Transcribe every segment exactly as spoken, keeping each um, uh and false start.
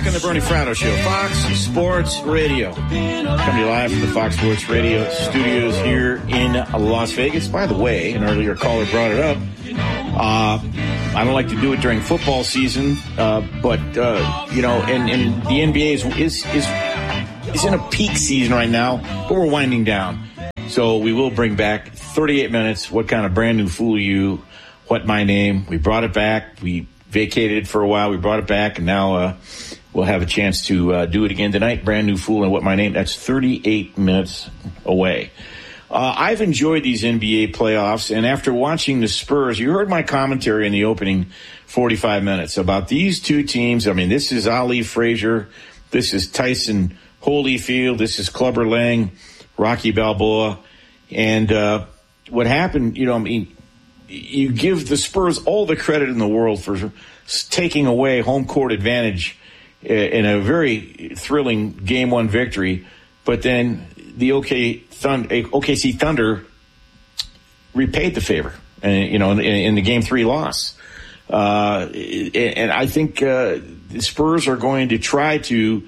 back on the Bernie Fratto Show, Fox Sports Radio. Coming to you live from the Fox Sports Radio studios here in Las Vegas. By the way, an earlier caller brought it up. Uh, I don't like to do it during football season, uh, but, uh, you know, and, and the N B A is, is, is, is in a peak season right now, but we're winding down. So we will bring back thirty-eight minutes. What kind of brand new fool are you? What my name? We brought it back. We vacated it for a while. We brought it back, and now uh, we'll have a chance to uh, do it again tonight. Brand new fool and what my name. That's thirty-eight minutes away. Uh, I've enjoyed these N B A playoffs, and after watching the Spurs, you heard my commentary in the opening forty-five minutes about these two teams. I mean, this is Ali Frazier, this is Tyson Holyfield, this is Clubber Lang, Rocky Balboa, and uh, what happened, you know, I mean, you give the Spurs all the credit in the world for taking away home court advantage in a very thrilling game one victory, but then the OK Thunder, O K C Thunder repaid the favor, and you know, in, in the game three loss. Uh, and I think uh, the Spurs are going to try to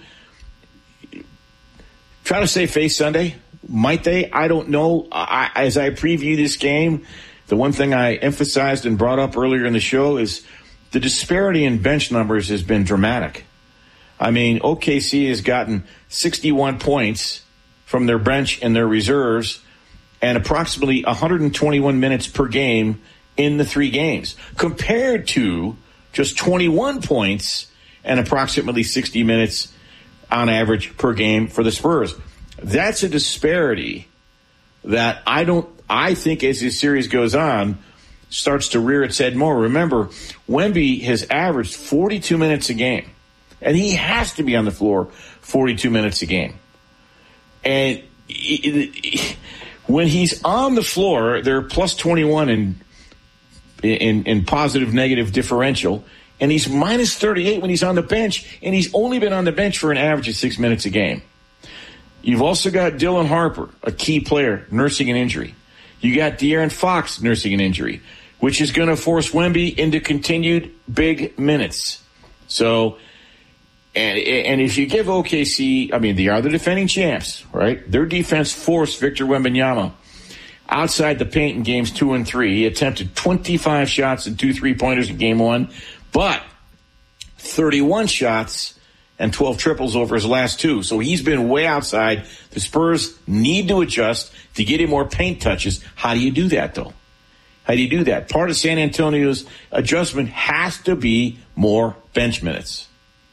try to save face Sunday. Might they? I don't know. I, as I preview this game, the one thing I emphasized and brought up earlier in the show is the disparity in bench numbers has been dramatic. I mean, O K C has gotten sixty-one points from their bench and their reserves and approximately one hundred twenty-one minutes per game in the three games, compared to just twenty-one points and approximately sixty minutes on average per game for the Spurs. That's a disparity that I don't, I think as this series goes on, starts to rear its head more. Remember, Wemby has averaged forty-two minutes a game, and he has to be on the floor forty-two minutes a game. And when he's on the floor, they're plus twenty-one in, in, in positive negative differential, and he's minus thirty-eight when he's on the bench, and he's only been on the bench for an average of six minutes a game. You've also got Dylan Harper, a key player, nursing an injury. You got De'Aaron Fox nursing an injury, which is going to force Wemby into continued big minutes. So, and and if you give O K C, I mean, they are the defending champs, right? Their defense forced Victor Wembanyama outside the paint in games two and three. He attempted twenty-five shots and two three-pointers in game one, but thirty-one shots and twelve triples over his last two. So he's been way outside. The Spurs need to adjust to get him more paint touches. How do you do that, though? How do you do that? Part of San Antonio's adjustment has to be more bench minutes.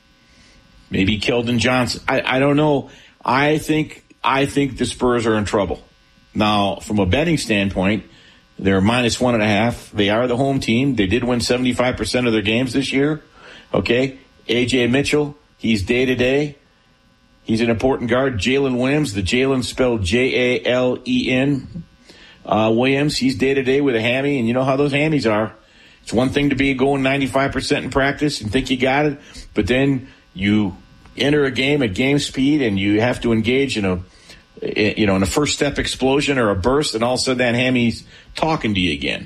Maybe Keldon Johnson. I, I don't know. I think I think the Spurs are in trouble. Now, from a betting standpoint, they're minus one and a half. They are the home team. They did win seventy-five percent of their games this year. Okay. A J Mitchell, he's day-to-day. He's an important guard. Jalen Williams, the Jalen spelled J A L E N. Uh, Williams, he's day-to-day with a hammy, and you know how those hammies are. It's one thing to be going ninety-five percent in practice and think you got it, but then you enter a game at game speed and you have to engage in a, you know, in a first step explosion or a burst, and all of a sudden that hammy's talking to you again.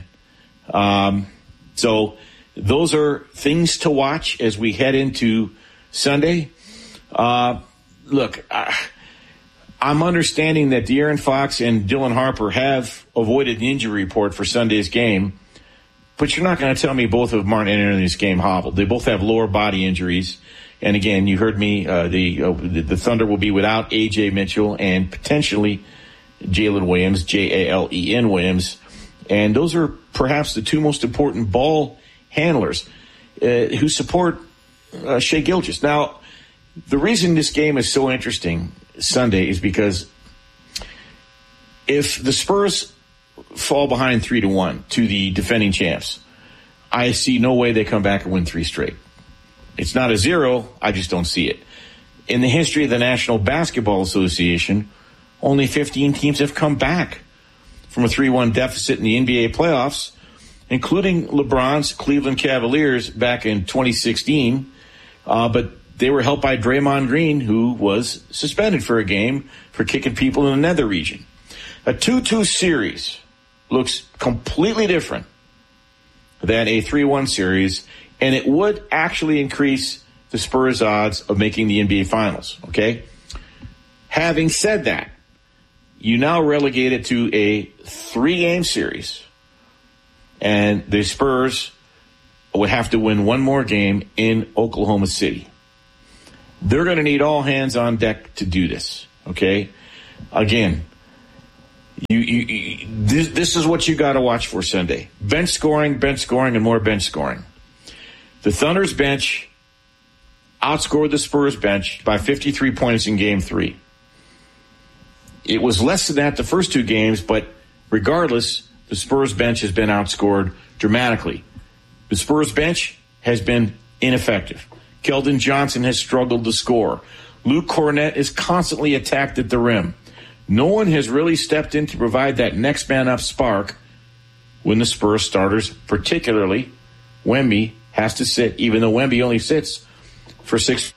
Um, so those are things to watch as we head into Sunday. Uh, look, I, I'm understanding that De'Aaron Fox and Dylan Harper have avoided the injury report for Sunday's game, but you're not going to tell me both of them aren't entering this game hobbled. They both have lower body injuries. And again, you heard me, uh, the, uh, the the Thunder will be without A J Mitchell and potentially Jalen Williams, J A L E N Williams. And those are perhaps the two most important ball handlers uh, who support uh, Shai Gilgeous. Now, the reason this game is so interesting Sunday is because if the Spurs fall behind three to one to the defending champs, I see no way they come back and win three straight. It's not a zero. I just don't see it. In the history of the National Basketball Association, only fifteen teams have come back from a three one deficit in the N B A playoffs, including LeBron's Cleveland Cavaliers back in twenty sixteen. Uh, but they were helped by Draymond Green, who was suspended for a game for kicking people in the nether region. A two two series looks completely different than a three one series, and it would actually increase the Spurs' odds of making the N B A Finals, okay? Having said that, you now relegate it to a three-game series, and the Spurs would have to win one more game in Oklahoma City. They're going to need all hands on deck to do this, okay? Again, you, you, you this, this is what you got to watch for Sunday. Bench scoring, bench scoring, and more bench scoring. The Thunder's bench outscored the Spurs bench by fifty-three points in game three. It was less than that the first two games, but regardless, the Spurs bench has been outscored dramatically. The Spurs bench has been ineffective. Keldon Johnson has struggled to score. Luke Cornett is constantly attacked at the rim. No one has really stepped in to provide that next man up spark when the Spurs starters, particularly Wemby, has to sit, even though Wemby only sits for six.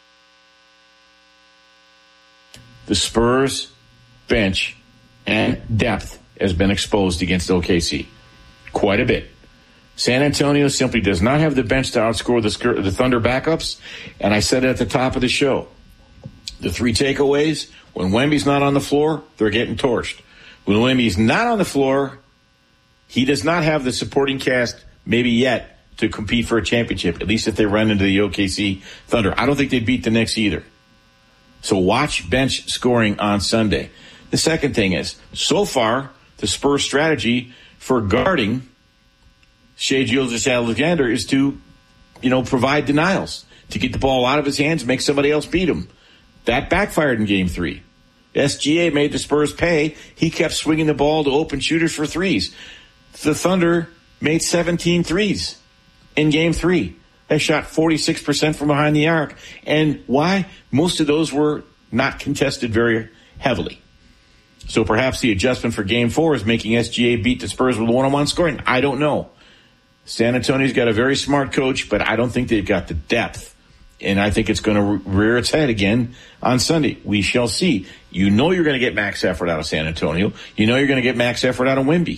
The Spurs bench and depth has been exposed against O K C quite a bit. San Antonio simply does not have the bench to outscore the, the Thunder backups, and I said it at the top of the show. The three takeaways: when Wemby's not on the floor, they're getting torched. When Wemby's not on the floor, he does not have the supporting cast, maybe yet, to compete for a championship, at least if they run into the O K C Thunder. I don't think they beat the Knicks either. So watch bench scoring on Sunday. The second thing is, so far, the Spurs strategy for guarding Shai Gilgeous-Alexander is to, you know, provide denials, to get the ball out of his hands, make somebody else beat him. That backfired in game three. S G A made the Spurs pay. He kept swinging the ball to open shooters for threes. The Thunder made seventeen threes in game three. They shot forty-six percent from behind the arc. And why? Most of those were not contested very heavily. So perhaps the adjustment for game four is making S G A beat the Spurs with one-on-one scoring. I don't know. San Antonio's got a very smart coach, but I don't think they've got the depth. And I think it's going to rear its head again on Sunday. We shall see. You know you're going to get max effort out of San Antonio. You know you're going to get max effort out of Wemby.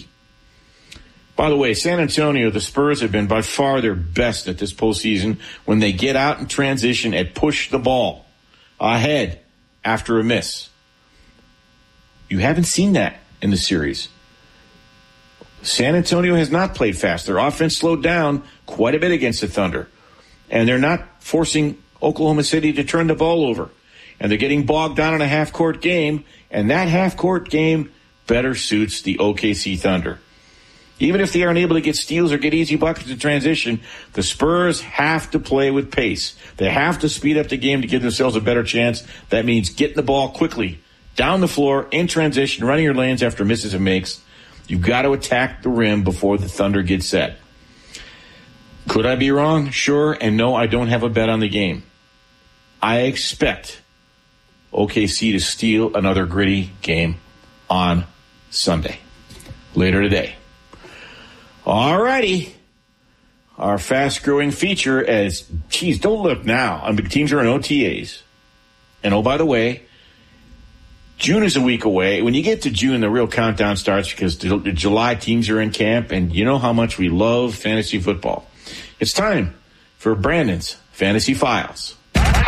By the way, San Antonio, the Spurs have been by far their best at this postseason when they get out in transition and push the ball ahead after a miss. You haven't seen that in the series. San Antonio has not played fast. Their offense slowed down quite a bit against the Thunder. And they're not forcing Oklahoma City to turn the ball over. And they're getting bogged down in a half-court game. And that half-court game better suits the O K C Thunder. Even if they aren't able to get steals or get easy buckets in transition, the Spurs have to play with pace. They have to speed up the game to give themselves a better chance. That means getting the ball quickly down the floor, in transition, running your lanes after misses and makes. You've got to attack the rim before the Thunder get set. Could I be wrong? Sure. And no, I don't have a bet on the game. I expect O K C to steal another gritty game on Sunday, later today. All righty. Our fast-growing feature as, geez, don't look now. I mean, teams are in O T As. And oh, by the way, June is a week away. When you get to June, the real countdown starts because the July teams are in camp, and you know how much we love fantasy football. It's time for Brandon's Fantasy Files.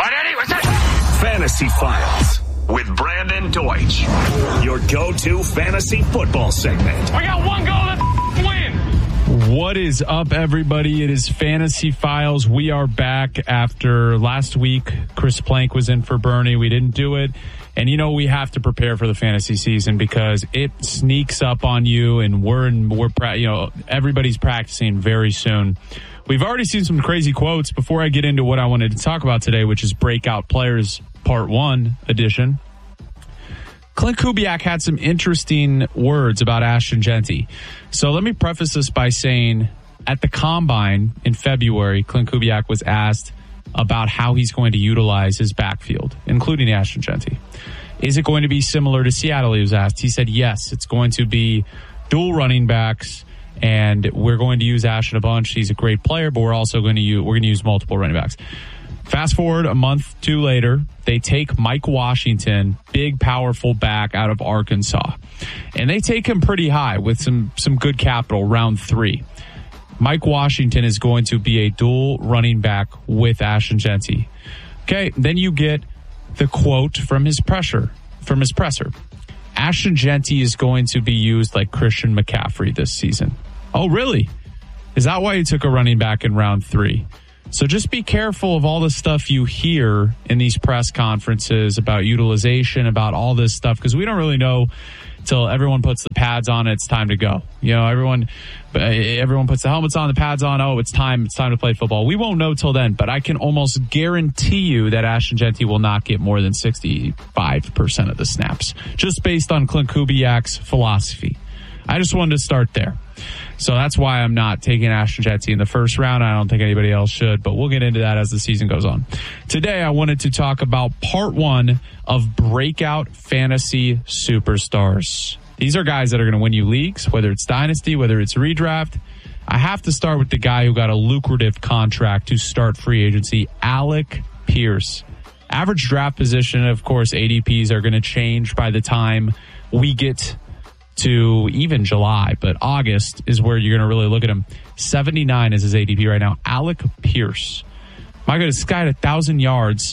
Fantasy Files with Brandon Deutsch, your go-to fantasy football segment. We got one goal to win. What is up, everybody? It is Fantasy Files. We are back after last week. Chris Plank was in for Bernie. We didn't do it. And, you know, we have to prepare for the fantasy season because it sneaks up on you, and we're, in, we're you know, everybody's practicing very soon. We've already seen some crazy quotes. Before I get into what I wanted to talk about today, which is Breakout Players Part one edition, Clint Kubiak had some interesting words about Ashton Jeanty. So let me preface this by saying at the Combine in February, Clint Kubiak was asked about how he's going to utilize his backfield, including Ashton Jeanty. Is it going to be similar to Seattle? He was asked. He said, yes, it's going to be dual running backs, and we're going to use Ashton a bunch. He's a great player, but we're also going to use, we're going to use multiple running backs. Fast forward a month, two later, they take Mike Washington, big, powerful back out of Arkansas. And they take him pretty high with some, some good capital, round three. Mike Washington is going to be a dual running back with Ashton Jeanty. Okay, then you get the quote from his presser, from his presser. Ashton Jeanty is going to be used like Christian McCaffrey this season. Oh, really? Is that why you took a running back in round three? So just be careful of all the stuff you hear in these press conferences about utilization, about all this stuff, because we don't really know till everyone puts the pads on. It's time to go. You know, everyone, everyone puts the helmets on, the pads on. Oh, it's time. It's time to play football. We won't know till then, but I can almost guarantee you that Ashton Jeanty will not get more than sixty-five percent of the snaps, just based on Clint Kubiak's philosophy. I just wanted to start there. So that's why I'm not taking Ashton Jeanty in the first round. I don't think anybody else should, but we'll get into that as the season goes on. Today, I wanted to talk about part one of breakout fantasy superstars. These are guys that are going to win you leagues, whether it's dynasty, whether it's redraft. I have to start with the guy who got a lucrative contract to start free agency, Alec Pierce. Average draft position, of course, A D Ps are going to change by the time we get to even July, but August is where you're going to really look at him. seventy-nine is his A D P right now. Alec Pierce. My goodness, this guy had one thousand yards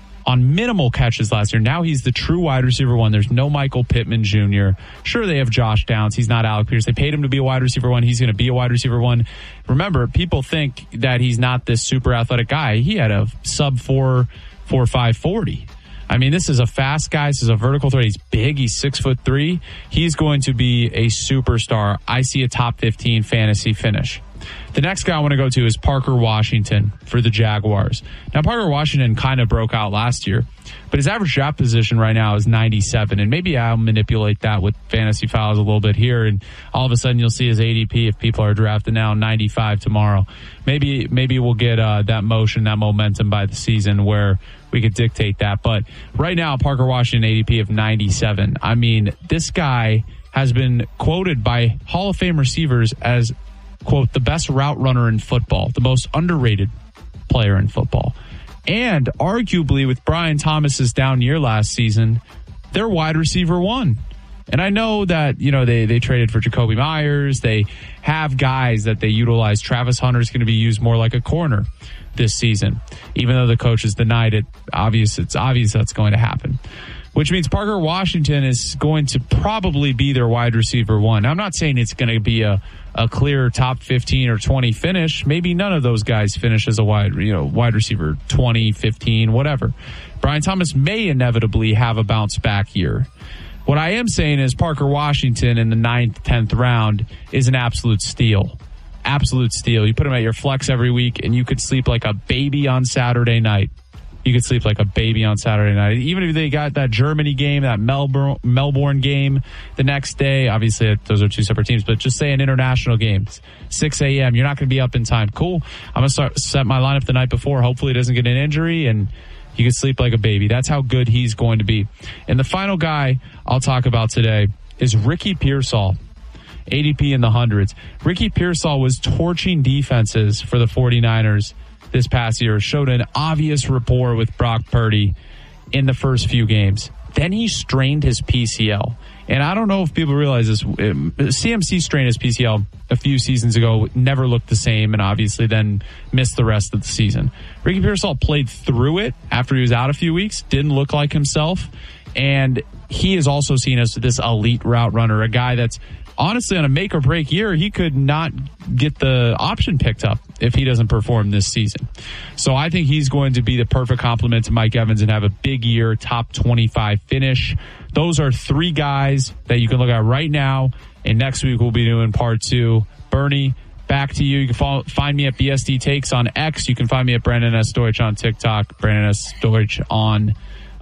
on minimal catches last year. Now he's the true wide receiver one. There's no Michael Pittman Junior Sure, they have Josh Downs. He's not Alec Pierce. They paid him to be a wide receiver one. He's going to be a wide receiver one. Remember, people think that he's not this super athletic guy. He had a sub four, four, five, forty. I mean, this is a fast guy. This is a vertical threat. He's big. He's six foot three. He's going to be a superstar. I see a top fifteen fantasy finish. The next guy I want to go to is Parker Washington for the Jaguars. Now, Parker Washington kind of broke out last year, but his average draft position right now is ninety-seven. And maybe I'll manipulate that with fantasy files a little bit here. And all of a sudden you'll see his A D P if people are drafted now ninety-five tomorrow. Maybe, maybe we'll get uh, that motion, that momentum by the season where we could dictate that. But right now, Parker Washington A D P of ninety-seven. I mean, this guy has been quoted by Hall of Fame receivers as, quote, the best route runner in football, the most underrated player in football. And arguably with Brian Thomas's down year last season, they're wide receiver one. And I know that, you know, they, they traded for Jacoby Myers. They have guys that they utilize. Travis Hunter is going to be used more like a corner this season, even though the coaches denied it. Obvious, it's obvious that's going to happen, which means Parker Washington is going to probably be their wide receiver one. Now, I'm not saying it's going to be a, a clear top fifteen or twenty finish. Maybe none of those guys finish as a wide, you know, wide receiver twenty, fifteen, whatever. Brian Thomas may inevitably have a bounce back year. What I am saying is Parker Washington in the ninth, tenth round is an absolute steal. Absolute steal. You put him at your flex every week and you could sleep like a baby on Saturday night. You could sleep like a baby on Saturday night. Even if they got that Germany game, that Melbourne Melbourne game the next day, obviously those are two separate teams, but just say an international game, six a.m., you're not going to be up in time. Cool. I'm going to start set my lineup the night before. Hopefully it doesn't get an injury and you can sleep like a baby. That's how good he's going to be. And the final guy I'll talk about today is Ricky Pearsall. A D P in the hundreds. Ricky Pearsall was torching defenses for the 49ers this past year, showed an obvious rapport with Brock Purdy in the first few games. Then he strained his P C L. And I don't know if people realize this. C M C strained his P C L a few seasons ago, never looked the same, and obviously then missed the rest of the season. Ricky Pearsall played through it after he was out a few weeks, didn't look like himself, and he is also seen as this elite route runner, a guy that's honestly on a make or break year. He could not get the option picked up if he doesn't perform this season. So I think he's going to be the perfect complement to Mike Evans and have a big year, top twenty-five finish. Those are three guys that you can look at right now. And next week we'll be doing part two. Bernie, back to you. You can follow, find me at B S D Takes on X. You can find me at Brandon S. Deutsch on TikTok, Brandon S. Deutsch on,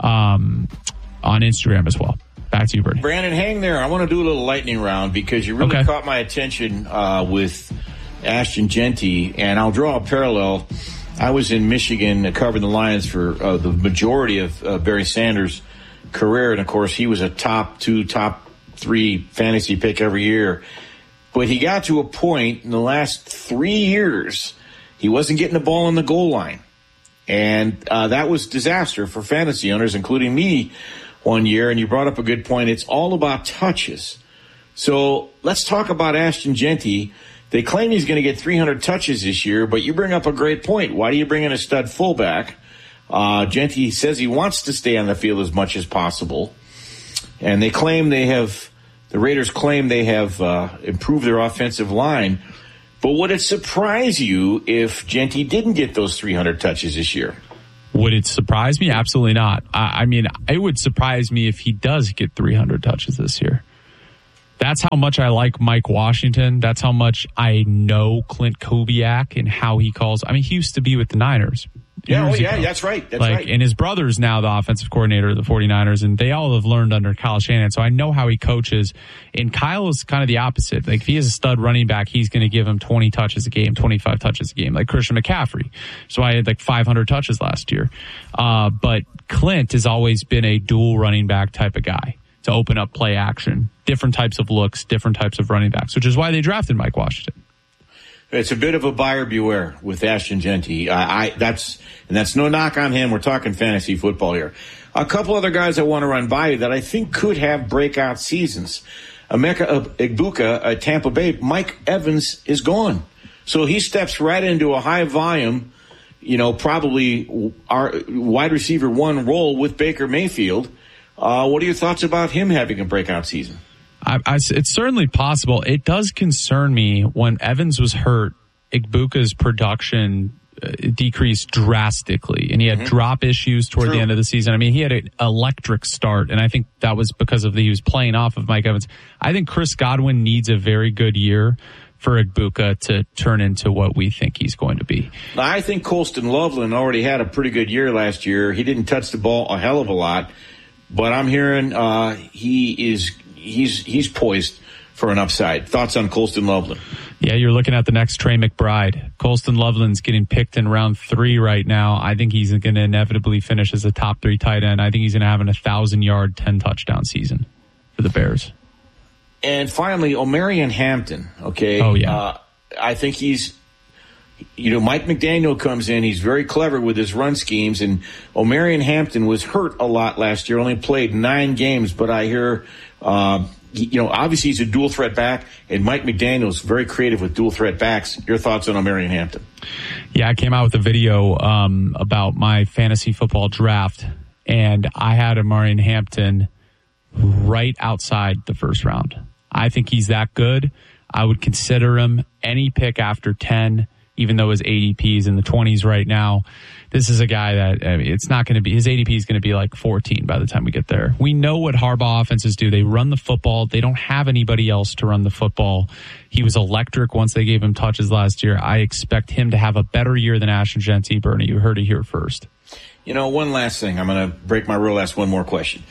um, on Instagram as well. Back to you, Bernie. Brandon, hang there. I want to do a little lightning round because you really okay. caught my attention uh, with Ashton Jeanty, and I'll draw a parallel. I was in Michigan uh, covering the Lions for uh, the majority of uh, Barry Sanders' career, and of course he was a top two, top three fantasy pick every year. But he got to a point in the last three years he wasn't getting the ball on the goal line, and uh, that was disaster for fantasy owners, including me. One year, and you brought up a good point. It's all about touches. So let's talk about Ashton Jeanty. They claim he's going to get three hundred touches this year, but you bring up a great point. Why do you bring in a stud fullback? Uh, Jeanty says he wants to stay on the field as much as possible. And they claim they have, the Raiders claim they have uh, improved their offensive line. But would it surprise you if Jeanty didn't get those three hundred touches this year? Would it surprise me? Absolutely not. I, I mean, it would surprise me if he does get three hundred touches this year. That's how much I like Mike Washington. That's how much I know Clint Kubiak and how he calls. I mean, he used to be with the Niners. Yeah, oh, yeah, that's right. That's like, right. And his brother's now the offensive coordinator of the 49ers, and they all have learned under Kyle Shanahan, so I know how he coaches. And Kyle is kind of the opposite. Like, if he has a stud running back, he's going to give him twenty touches a game, twenty-five touches a game, like Christian McCaffrey. So I had like five hundred touches last year. Uh, but Clint has always been a dual running back type of guy to open up play action, different types of looks, different types of running backs, which is why they drafted Mike Washington. It's a bit of a buyer beware with Ashton Jeanty. I, I that's and that's no knock on him. We're talking fantasy football here. A couple other guys I want to run by you that I think could have breakout seasons. Emeka Egbuka at Tampa Bay. Mike Evans is gone, so he steps right into a high volume, you know, probably our wide receiver one role with Baker Mayfield. Uh, what are your thoughts about him having a breakout season? I, I, it's certainly possible. It does concern me when Evans was hurt, Igbuka's production uh, decreased drastically, and he had mm-hmm. drop issues toward True. the end of the season. I mean, he had an electric start, and I think that was because of the, he was playing off of Mike Evans. I think Chris Godwin needs a very good year for Igbuka to turn into what we think he's going to be. I think Colston Loveland already had a pretty good year last year. He didn't touch the ball a hell of a lot, but I'm hearing uh, he is he's he's poised for an upside. Thoughts on Colston Loveland? Yeah, you're looking at the next Trey McBride. Colston Loveland's getting picked in round three right now. I think he's going to inevitably finish as a top three tight end. I think he's going to have an one thousand yard, ten touchdown season for the Bears. And finally, Omarion Hampton. Okay. Oh, yeah. Uh, I think he's, you know, Mike McDaniel comes in. He's very clever with his run schemes. And Omarion Hampton was hurt a lot last year, only played nine games. But I hear, uh, you know, obviously he's a dual threat back. And Mike McDaniel's very creative with dual threat backs. Your thoughts on Omarion Hampton? Yeah, I came out with a video um, about my fantasy football draft. And I had Omarion Hampton right outside the first round. I think he's that good. I would consider him any pick after ten, even though his A D P is in the twenties right now. This is a guy that I mean, it's not going to be, his A D P is going to be like fourteen by the time we get there. We know what Harbaugh offenses do. They run the football. They don't have anybody else to run the football. He was electric once they gave him touches last year. I expect him to have a better year than Ashton Jeanty. Bernie, you heard it here first. You know, one last thing. I'm going to break my rule, ask one more question.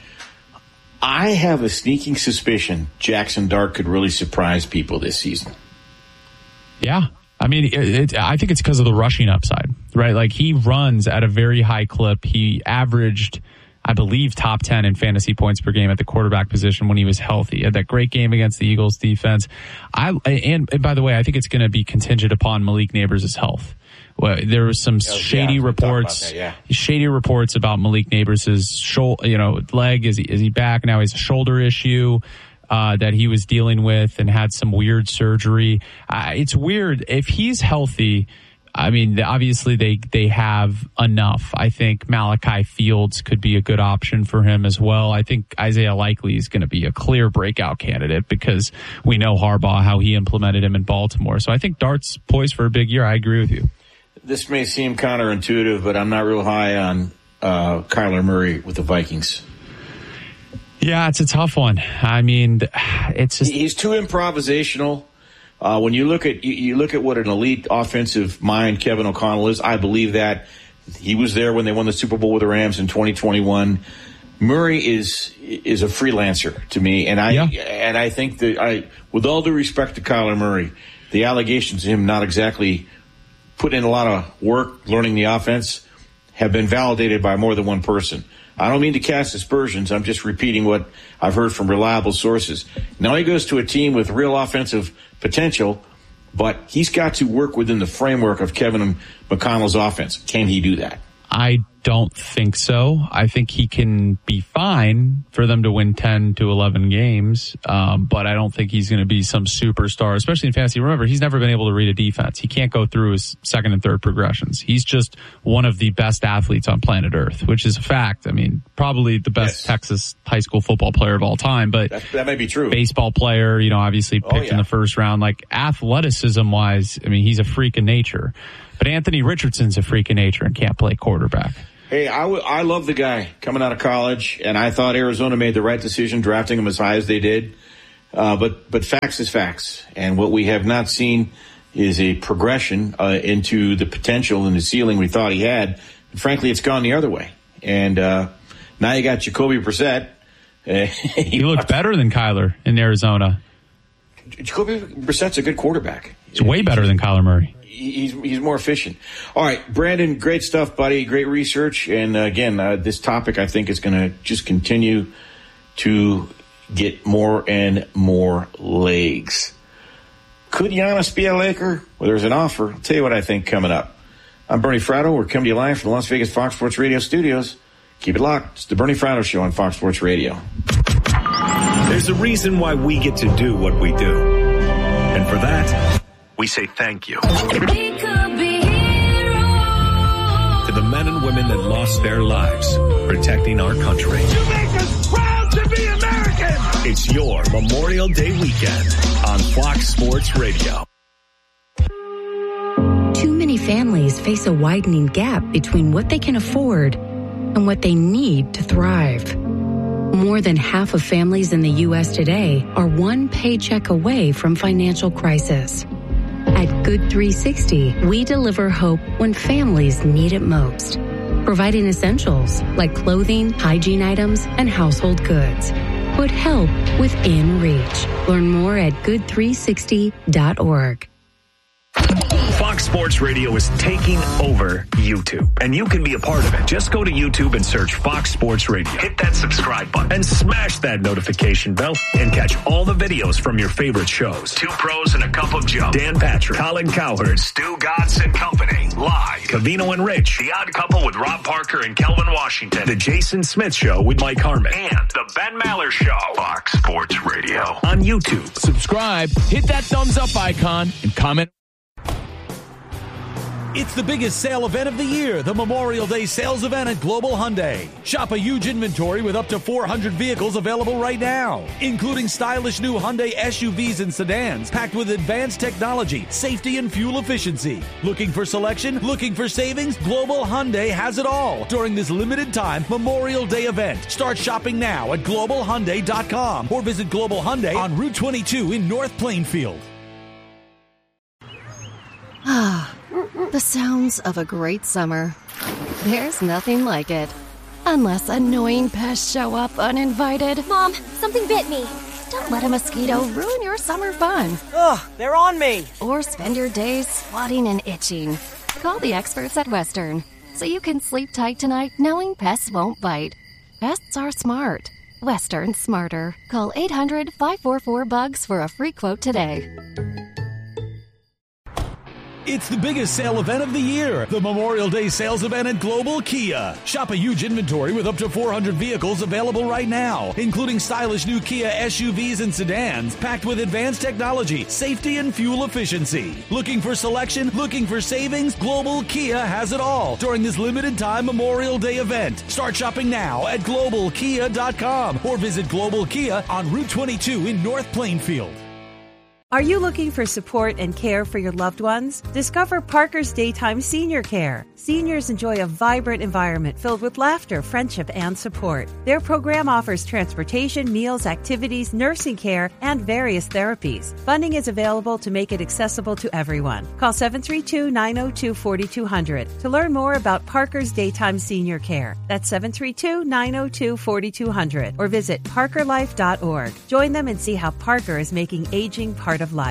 I have a sneaking suspicion Jackson Dart could really surprise people this season. Yeah. I mean, it, it, I think it's because of the rushing upside, right? Like, he runs at a very high clip. He averaged, I believe, top ten in fantasy points per game at the quarterback position when he was healthy. He had that great game against the Eagles defense. I and, and by the way, I think it's going to be contingent upon Malik Nabers' health. Well, there was some oh, shady yeah, reports, that, yeah. shady reports about Malik Nabers' shoulder, you know, leg. Is he, is he back now? He has a shoulder issue uh, that he was dealing with and had some weird surgery. Uh, it's weird if he's healthy. I mean, obviously they, they have enough. I think Malachi Fields could be a good option for him as well. I think Isaiah Likely is going to be a clear breakout candidate because we know Harbaugh, how he implemented him in Baltimore. So I think Dart's poised for a big year. I agree with you. This may seem counterintuitive, but I'm not real high on uh, Kyler Murray with the Vikings. Yeah, it's a tough one. I mean, it's just... He's too improvisational. Uh, when you look at you, you look at what an elite offensive mind Kevin O'Connell is, I believe that. He was there when they won the Super Bowl with the Rams in twenty twenty-one. Murray is is a freelancer to me, and I yeah. and I think that I, with all due respect to Kyler Murray, the allegations of him not exactly put in a lot of work learning the offense have been validated by more than one person. I don't mean to cast aspersions. I'm just repeating what I've heard from reliable sources. Now he goes to a team with real offensive potential, but he's got to work within the framework of Kevin McConnell's offense. Can he do that? I don't think so. I think he can be fine for them to win ten to eleven games, um, but I don't think he's going to be some superstar, especially in fantasy. Remember, he's never been able to read a defense. He can't go through his second and third progressions. He's just one of the best athletes on planet Earth, which is a fact. I mean, probably the best yes. Texas high school football player of all time, but that, that may be true. Baseball player, you know, obviously picked oh, yeah. in the first round. Like athleticism wise, I mean, he's a freak of nature. But Anthony Richardson's a freak of nature and can't play quarterback. Hey, I, w- I love the guy coming out of college, and I thought Arizona made the right decision drafting him as high as they did. Uh, but but facts is facts, and what we have not seen is a progression uh, into the potential and the ceiling we thought he had. And frankly, it's gone the other way. And uh, now you got Jacoby Brissett. Uh, he, he looked better than Kyler in Arizona. Jacoby Brissett's a good quarterback. He's way better than Kyler Murray. He's he's more efficient. All right, Brandon, great stuff, buddy. Great research. And uh, again, uh, this topic I think is going to just continue to get more and more legs. Could Giannis be a Laker? Well, there's an offer. I'll tell you what I think coming up. I'm Bernie Fratto. We're coming to you live from the Las Vegas Fox Sports Radio studios. Keep it locked. It's the Bernie Fratto Show on Fox Sports Radio. There's a reason why we get to do what we do. And for that, we say thank you. To the men and women that lost their lives protecting our country. You make us proud to be American. It's your Memorial Day weekend on Fox Sports Radio. Too many families face a widening gap between what they can afford and what they need to thrive. More than half of families in the U S today are one paycheck away from financial crisis. At Good three sixty, we deliver hope when families need it most, providing essentials like clothing, hygiene items, and household goods. Put help within reach. Learn more at good three sixty dot org. Fox Sports Radio is taking over YouTube, and you can be a part of it. Just go to YouTube and search Fox Sports Radio. Hit that subscribe button and smash that notification bell and catch all the videos from your favorite shows. Two Pros and a Cup of Joe. Dan Patrick, Colin Cowherd, Stu Godson and Company. Live. Covino and Rich. The Odd Couple with Rob Parker and Kelvin Washington. The Jason Smith Show with Mike Harmon. And the Ben Maller Show. Fox Sports Radio on YouTube. Subscribe, hit that thumbs up icon, and comment. It's the biggest sale event of the year, the Memorial Day sales event at Global Hyundai. Shop a huge inventory with up to four hundred vehicles available right now, including stylish new Hyundai S U Vs and sedans packed with advanced technology, safety, and fuel efficiency. Looking for selection? Looking for savings? Global Hyundai has it all during this limited time Memorial Day event. Start shopping now at global hyundai dot com or visit Global Hyundai on Route twenty-two in North Plainfield. Ah, the sounds of a great summer. There's nothing like it. Unless annoying pests show up uninvited. Mom, something bit me. Don't let a mosquito ruin your summer fun. Ugh, they're on me. Or spend your days swatting and itching. Call the experts at Western so you can sleep tight tonight knowing pests won't bite. Pests are smart. Western smarter. Call eight hundred, five four four, bugs for a free quote today. It's the biggest sale event of the year, the Memorial Day sales event at Global Kia. Shop a huge inventory with up to four hundred vehicles available right now, including stylish new Kia S U Vs and sedans packed with advanced technology, safety, and fuel efficiency. Looking for selection? Looking for savings? Global Kia has it all during this limited time Memorial Day event. Start shopping now at global kia dot com or visit Global Kia on Route twenty-two in North Plainfield. Are you looking for support and care for your loved ones? Discover Parker's Daytime Senior Care. Seniors enjoy a vibrant environment filled with laughter, friendship, and support. Their program offers transportation, meals, activities, nursing care, and various therapies. Funding is available to make it accessible to everyone. Call seven three two, nine zero two, four two zero zero to learn more about Parker's Daytime Senior Care. That's seven three two, nine zero two, four two zero zero or visit parker life dot org. Join them and see how Parker is making aging part of life.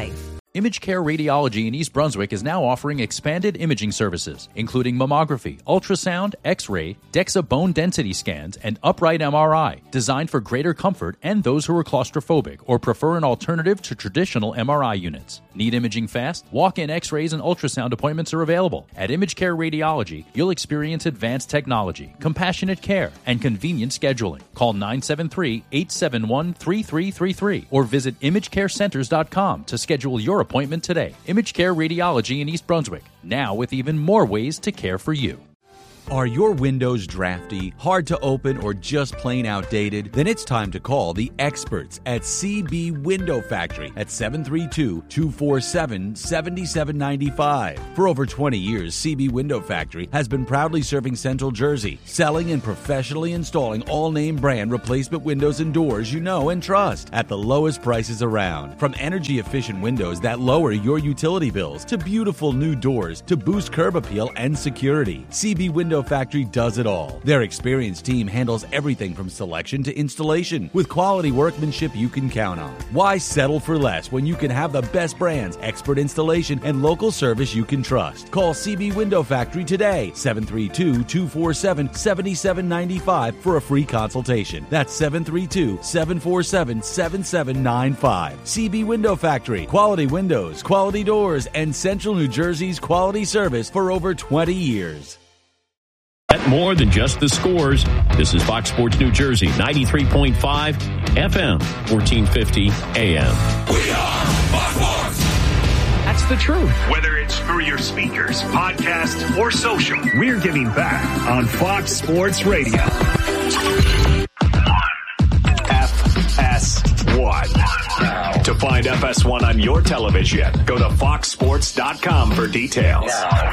Image Care Radiology in East Brunswick is now offering expanded imaging services, including mammography, ultrasound, X-ray, DEXA bone density scans, and upright M R I, designed for greater comfort and those who are claustrophobic or prefer an alternative to traditional M R I units. Need imaging fast? Walk-in X-rays and ultrasound appointments are available. At Image Care Radiology, you'll experience advanced technology, compassionate care, and convenient scheduling. Call nine seven three, eight seven one, three three three three or visit image care centers dot com to schedule your appointment today. Image Care Radiology in East Brunswick, now with even more ways to care for you. Are your windows drafty, hard to open, or just plain outdated? Then it's time to call the experts at C B Window Factory at seven three two, two four seven, seven seven nine five. For over twenty years, C B Window Factory has been proudly serving Central Jersey, selling and professionally installing all-name brand replacement windows and doors you know and trust at the lowest prices around. From energy-efficient windows that lower your utility bills to beautiful new doors to boost curb appeal and security, C B Window Factory does it all. Their experienced team handles everything from selection to installation with quality workmanship you can count on. Why settle for less when you can have the best brands, expert installation, and local service you can trust? Call C B Window Factory today, seven three two, two four seven, seven seven nine five for a free consultation. That's seven three two, seven four seven, seven seven nine five. C B Window Factory, quality windows, quality doors, and Central New Jersey's quality service for over twenty years. At more than just the scores, this is Fox Sports New Jersey, ninety-three point five F M, fourteen fifty A M. We are Fox Sports! That's the truth. Whether it's through your speakers, podcast, or social, we're giving back on Fox Sports Radio. F S one. To find F S one on your television, go to fox sports dot com for details.